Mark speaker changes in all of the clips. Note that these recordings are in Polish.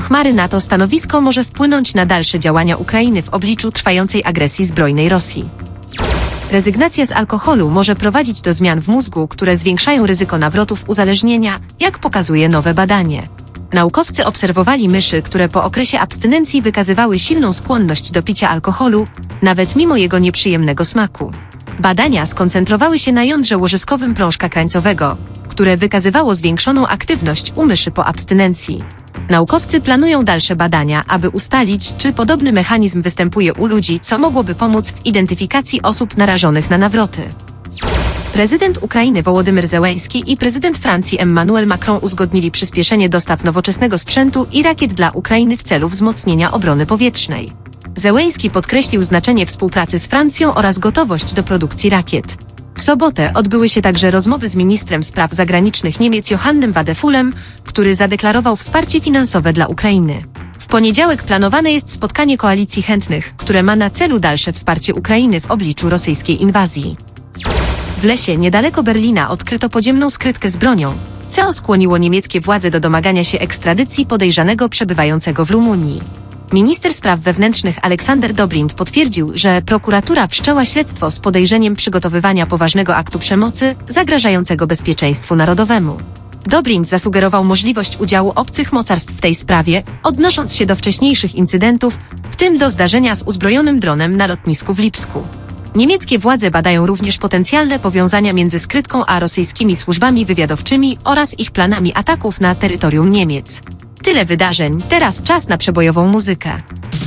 Speaker 1: chmary na to stanowisko może wpłynąć na dalsze działania Ukrainy w obliczu trwającej agresji zbrojnej Rosji. Rezygnacja z alkoholu może prowadzić do zmian w mózgu, które zwiększają ryzyko nawrotów uzależnienia, jak pokazuje nowe badanie. Naukowcy obserwowali myszy, które po okresie abstynencji wykazywały silną skłonność do picia alkoholu, nawet mimo jego nieprzyjemnego smaku. Badania skoncentrowały się na jądrze łożyskowym prążka krańcowego, które wykazywało zwiększoną aktywność u myszy po abstynencji. Naukowcy planują dalsze badania, aby ustalić, czy podobny mechanizm występuje u ludzi, co mogłoby pomóc w identyfikacji osób narażonych na nawroty. Prezydent Ukrainy Wołodymyr Zełenski i prezydent Francji Emmanuel Macron uzgodnili przyspieszenie dostaw nowoczesnego sprzętu i rakiet dla Ukrainy w celu wzmocnienia obrony powietrznej. Zełenski podkreślił znaczenie współpracy z Francją oraz gotowość do produkcji rakiet. W sobotę odbyły się także rozmowy z ministrem spraw zagranicznych Niemiec Johannem Wadefullem, który zadeklarował wsparcie finansowe dla Ukrainy. W poniedziałek planowane jest spotkanie koalicji chętnych, które ma na celu dalsze wsparcie Ukrainy w obliczu rosyjskiej inwazji. W lesie niedaleko Berlina odkryto podziemną skrytkę z bronią, co skłoniło niemieckie władze do domagania się ekstradycji podejrzanego przebywającego w Rumunii. Minister spraw wewnętrznych Aleksander Dobrindt potwierdził, że prokuratura wszczęła śledztwo z podejrzeniem przygotowywania poważnego aktu przemocy zagrażającego bezpieczeństwu narodowemu. Dobrindt zasugerował możliwość udziału obcych mocarstw w tej sprawie, odnosząc się do wcześniejszych incydentów, w tym do zdarzenia z uzbrojonym dronem na lotnisku w Lipsku. Niemieckie władze badają również potencjalne powiązania między skrytką a rosyjskimi służbami wywiadowczymi oraz ich planami ataków na terytorium Niemiec. Tyle wydarzeń, teraz czas na przebojową muzykę.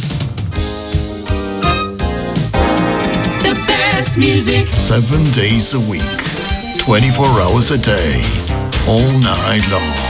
Speaker 2: The best music.
Speaker 3: 7 days a week, 24 hours a day, all night long.